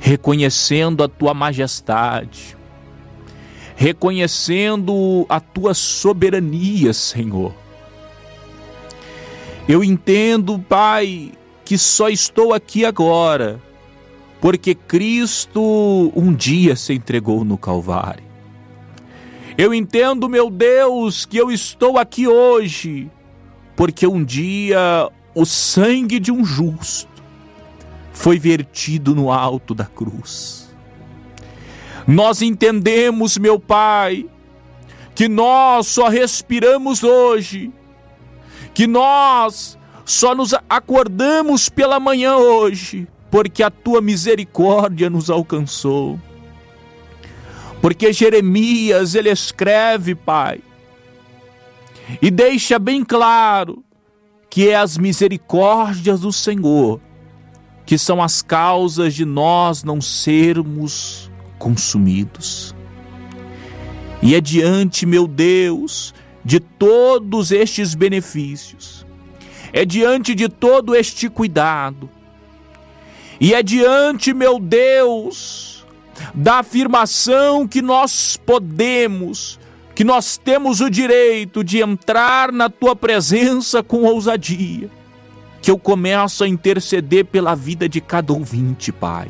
reconhecendo a tua majestade, reconhecendo a tua soberania, Senhor. Eu entendo, Pai, que só estou aqui agora porque Cristo um dia se entregou no Calvário. Eu entendo, meu Deus, que eu estou aqui hoje porque um dia o sangue de um justo foi vertido no alto da cruz. Nós entendemos, meu Pai, que nós só respiramos hoje, que nós só nos acordamos pela manhã hoje, porque a tua misericórdia nos alcançou. Porque Jeremias, ele escreve, Pai, e deixa bem claro que é as misericórdias do Senhor que são as causas de nós não sermos consumidos. E é diante, meu Deus, de todos estes benefícios, é diante de todo este cuidado, e é diante, meu Deus, da afirmação que nós podemos, que nós temos o direito de entrar na tua presença com ousadia, que eu começo a interceder pela vida de cada ouvinte, Pai.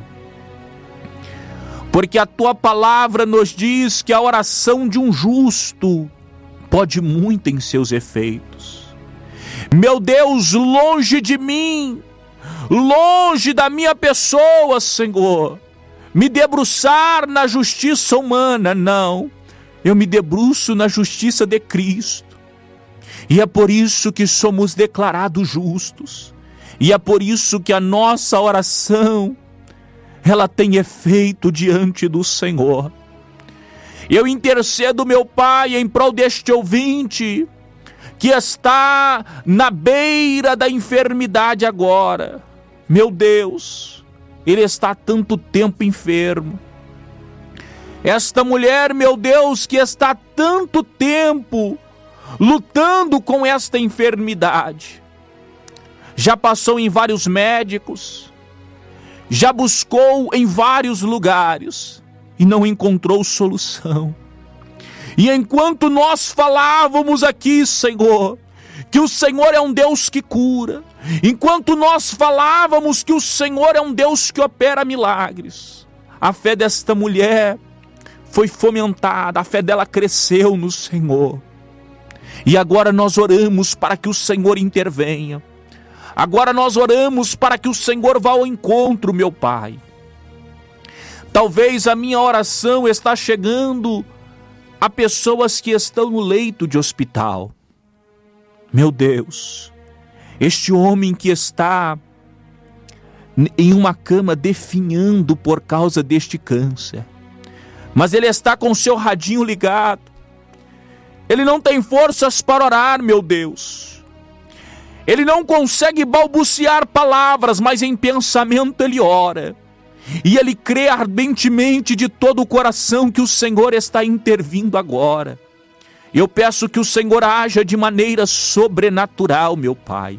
Porque a tua palavra nos diz que a oração de um justo pode muito em seus efeitos. Meu Deus, longe de mim, longe da minha pessoa, Senhor, me debruçar na justiça humana, não. Eu me debruço na justiça de Cristo. E é por isso que somos declarados justos. E é por isso que a nossa oração, ela tem efeito diante do Senhor. Eu intercedo, meu Pai, em prol deste ouvinte que está na beira da enfermidade agora. Meu Deus, ele está há tanto tempo enfermo. Esta mulher, meu Deus, que está há tanto tempo lutando com esta enfermidade, já passou em vários médicos, já buscou em vários lugares e não encontrou solução. E enquanto nós falávamos aqui, Senhor, que o Senhor é um Deus que cura, enquanto nós falávamos que o Senhor é um Deus que opera milagres, a fé desta mulher foi fomentada, a fé dela cresceu no Senhor. E agora nós oramos para que o Senhor intervenha. Agora nós oramos para que o Senhor vá ao encontro, meu Pai. Talvez a minha oração está chegando a pessoas que estão no leito de hospital. Meu Deus, este homem que está em uma cama definhando por causa deste câncer, mas ele está com o seu radinho ligado, ele não tem forças para orar, meu Deus. Ele não consegue balbuciar palavras, mas em pensamento ele ora. E ele crê ardentemente de todo o coração que o Senhor está intervindo agora. Eu peço que o Senhor haja de maneira sobrenatural, meu Pai.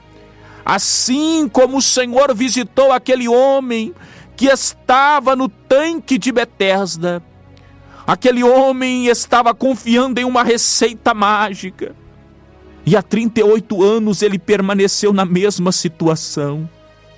Assim como o Senhor visitou aquele homem que estava no tanque de Betesda, aquele homem estava confiando em uma receita mágica, e há 38 anos ele permaneceu na mesma situação.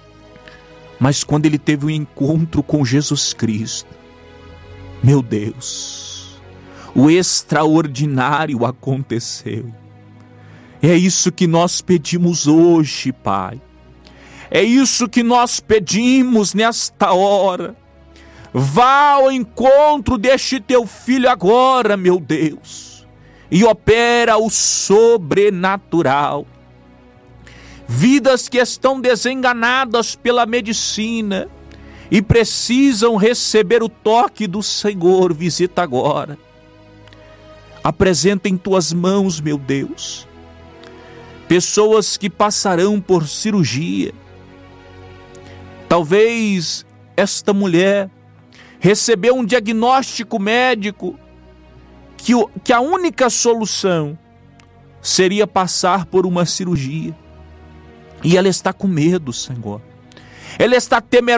Mas quando ele teve um encontro com Jesus Cristo, meu Deus, o extraordinário aconteceu. É isso que nós pedimos hoje, Pai. É isso que nós pedimos nesta hora. Vá ao encontro deste teu filho agora, meu Deus, e opera o sobrenatural. Vidas que estão desenganadas pela medicina e precisam receber o toque do Senhor, visita agora. Apresenta em tuas mãos, meu Deus, pessoas que passarão por cirurgia. Talvez esta mulher recebeu um diagnóstico médico que a única solução seria passar por uma cirurgia. E ela está com medo, Senhor. Ela está temerosa